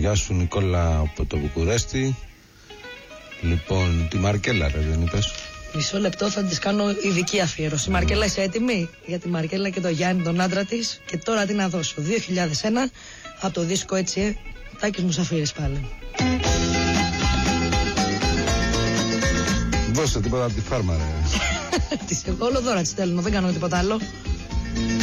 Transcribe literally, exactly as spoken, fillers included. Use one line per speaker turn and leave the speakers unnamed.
Γεια σου Νικόλα από το Βουκουρέστι. Λοιπόν, τη Μαρκέλα ρε δεν είπες?
Μισό λεπτό θα της κάνω ειδική αφιέρωση. Μαρκέλα, είσαι έτοιμη? Για τη Μαρκέλα και τον Γιάννη, τον άντρα της. Και τώρα τι να δώσω? δύο χιλιάδες ένα από το δίσκο Έτσι ε, Τάκης Μουσαφίρης πάλι.
Δώσε τίποτα από τη φάρμα ρε.
Της εγώ όλο δώρα της στέλνω, δεν κάνω τίποτα άλλο.